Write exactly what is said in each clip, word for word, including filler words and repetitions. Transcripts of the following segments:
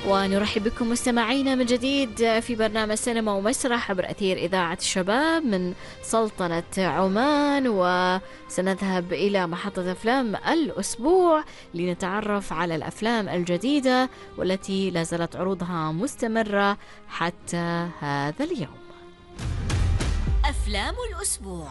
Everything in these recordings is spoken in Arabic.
ونرحب بكم مستمعينا من جديد في برنامج سينما ومسرح عبر أثير إذاعة الشباب من سلطنة عمان، وسنذهب إلى محطة أفلام الأسبوع لنتعرف على الأفلام الجديدة والتي لا زالت عروضها مستمرة حتى هذا اليوم. أفلام الأسبوع.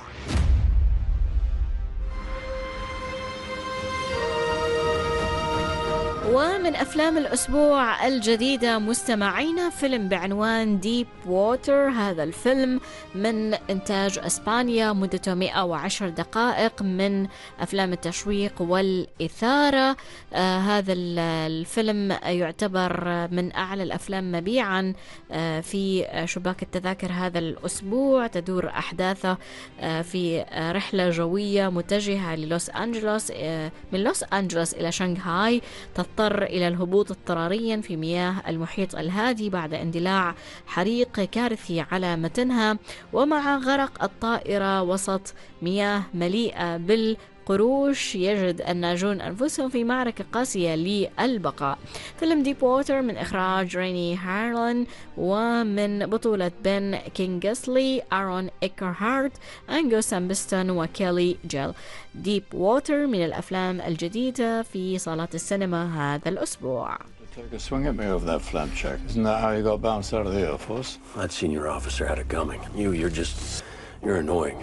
ومن أفلام الأسبوع الجديدة مستمعينا فيلم بعنوان ديب ووتر. هذا الفيلم من إنتاج أسبانيا، مدته مئة وعشر دقائق، من أفلام التشويق والإثارة. آه هذا الفيلم يعتبر من أعلى الأفلام مبيعا آه في شباك التذاكر هذا الأسبوع. تدور أحداثه آه في آه رحلة جوية متجهة للوس أنجلوس، آه من لوس أنجلوس إلى شنغهاي، اضطر إلى الهبوط اضطراريا في مياه المحيط الهادي بعد اندلاع حريق كارثي على متنها، ومع غرق الطائرة وسط مياه مليئة بالقروش يجد الناجون أنفسهم في معركة قاسية للبقاء. فيلم ديب ووتر من إخراج ريني هارلان ومن بطولة بن كينغسلي، آرون إيكرهارت، أنجو سامبستون وكيلي جيل. ديب ووتر من الأفلام الجديدة في صالات السينما هذا الأسبوع. Take a swing at me over that flap check. Isn't that how you got bounced out of the Air Force? That senior officer had it coming. You, you're just, you're annoying.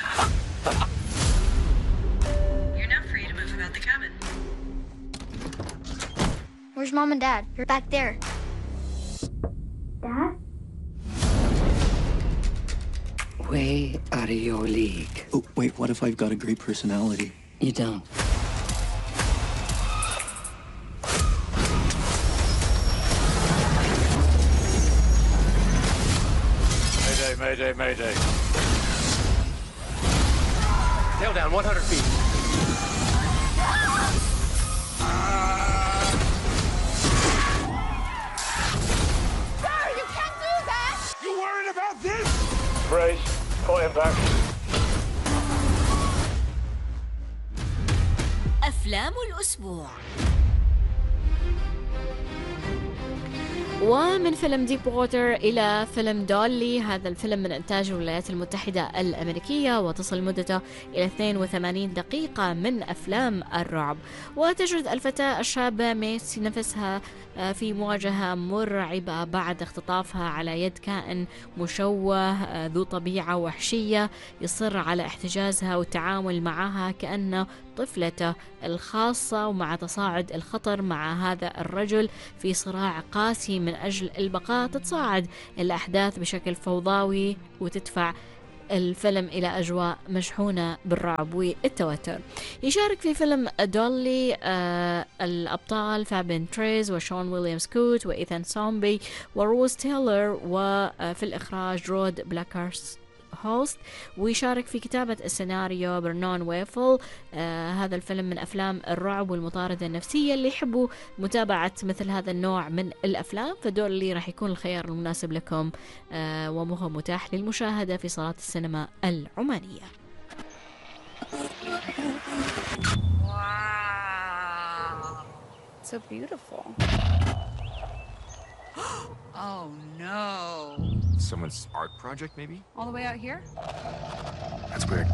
You're now free to move about the cabin. Where's Mom and Dad? They're back there. Dad? Way out of your league. Oh, wait, what if I've got a great personality? You don't. Mayday, mayday, mayday. Tail down, one hundred feet. Sir, you can't do that! You worried about this? Brace, pull him back. أفلام الأسبوع. ومن فيلم ديب ووتر إلى فيلم دولي. هذا الفيلم من إنتاج الولايات المتحدة الأمريكية وتصل مدته إلى اثنين وثمانين دقيقة، من أفلام الرعب. وتجد الفتاة الشابة ميسي نفسها في مواجهة مرعبة بعد اختطافها على يد كائن مشوه ذو طبيعة وحشية يصر على احتجازها والتعامل معها كأنه طفلته الخاصة، ومع تصاعد الخطر مع هذا الرجل في صراع قاسي من أجل البقاء تتصاعد الأحداث بشكل فوضوي وتدفع الفيلم إلى أجواء مشحونة بالرعب والتوتر. يشارك في فيلم دولي آه الأبطال فابين تريز وشون ويليام سكوت وإيثان سومبي وروز تيلر، وفي الإخراج رود بلاكرس هوست. ويشارك في كتابة السيناريو برنون ويفل. آه هذا الفيلم من أفلام الرعب والمطاردة النفسية اللي يحبوا متابعة مثل هذا النوع من الأفلام، فدول اللي راح يكون الخيار المناسب لكم آه ومهو متاح للمشاهدة في صالات السينما العمانية. Wow. So beautiful. Oh no. Someone's art project, maybe? All the way out here? That's weird.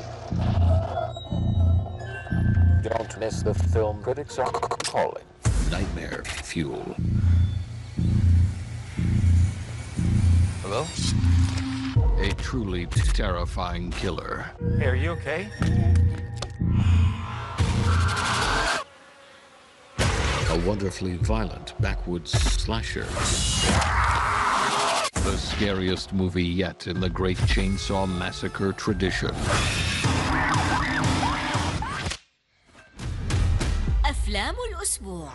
Don't miss the film critics are calling. Nightmare fuel. Hello? A truly terrifying killer. Hey, are you okay? A wonderfully violent backwoods slasher. The scariest movie yet in the Great Chainsaw Massacre tradition. أفلام الأسبوع.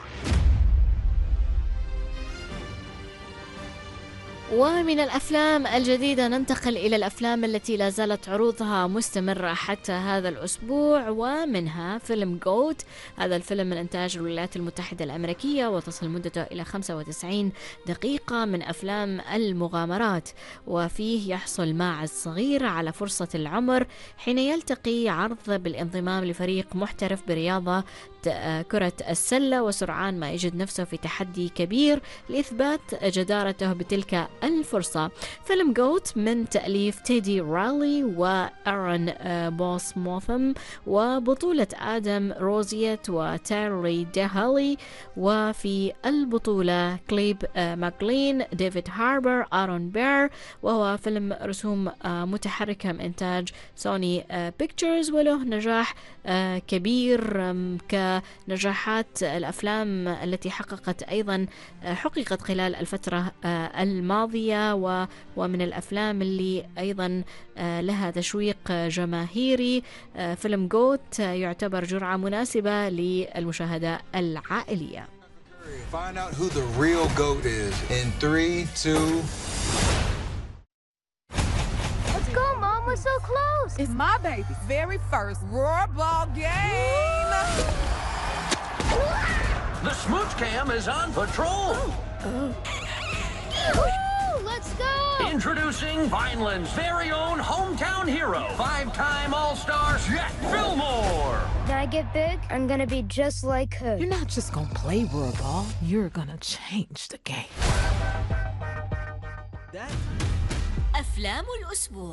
ومن الأفلام الجديدة ننتقل إلى الأفلام التي لا زالت عروضها مستمرة حتى هذا الأسبوع، ومنها فيلم جوت. هذا الفيلم من إنتاج الولايات المتحدة الأمريكية وتصل مدته إلى خمسة وتسعين دقيقة، من أفلام المغامرات. وفيه يحصل ماعز صغير على فرصة العمر حين يلتقي عرض بالانضمام لفريق محترف برياضة كرة السلة، وسرعان ما يجد نفسه في تحدي كبير لإثبات جدارته بتلك الفرصة. فيلم جوت من تأليف تيدي رالي وأرون بوسموثم، وبطولة آدم روزيت وتيري ديهالي، وفي البطولة كليب ماكلين، ديفيد هاربر، آرون بير، وهو فيلم رسوم متحركة من إنتاج سوني بيكتشرز، وله نجاح كبير كنجاحات الأفلام التي حققت أيضا حققت خلال الفترة الماضية، ومن الأفلام اللي أيضا لها تشويق جماهيري. فيلم جوت يعتبر جرعة مناسبة للمشاهدة العائلية. Find out who the real goat is in three, two. Let's go, Mom. We're so close. It's my baby's very first Roarball game. The Smooch Cam is on patrol. Woo, let's go. Introducing Vineland's very own hometown hero, five-time All-Star Jet Fillmore. When I get big, I'm gonna be just like her. You're not just gonna play Roarball. You're gonna change the game. أفلام الأسبوع.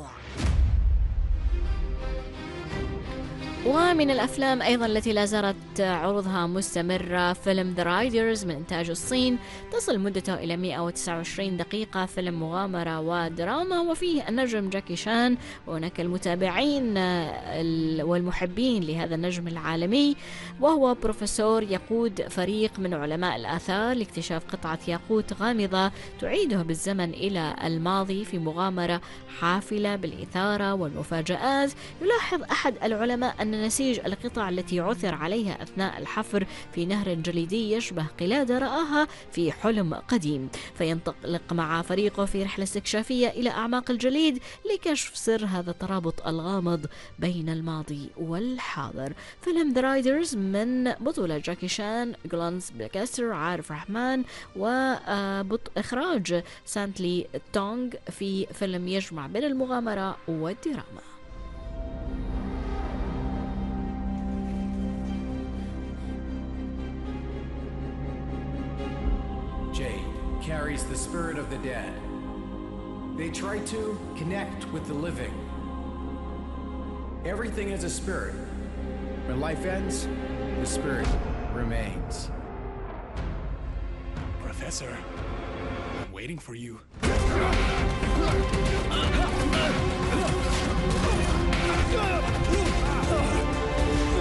ومن الأفلام أيضا التي لا زالت عروضها مستمرة فيلم The Riders من إنتاج الصين، تصل مدته إلى مئة وتسعة وعشرين دقيقة، فيلم مغامرة ودراما، وفيه النجم جاكي شان. وهناك المتابعين والمحبين لهذا النجم العالمي، وهو بروفيسور يقود فريق من علماء الآثار لاكتشاف قطعة ياقوت غامضة تعيده بالزمن إلى الماضي في مغامرة حافلة بالإثارة والمفاجآت. يلاحظ أحد العلماء أن نسيج القطع التي عثر عليها أثناء الحفر في نهر جليدي يشبه قلادة رآها في حلم قديم، فينطلق مع فريقه في رحلة استكشافية إلى أعماق الجليد لكشف سر هذا الترابط الغامض بين الماضي والحاضر. فيلم The Riders من بطولة جاكي شان، جلانس بلاكستر، عارف رحمن، وإخراج سانتلي تونغ، في فيلم يجمع بين المغامرة والدراما. Jade carries the spirit of the dead. They try to connect with the living. Everything is a spirit. When life ends, the spirit remains. Professor, I'm waiting for you.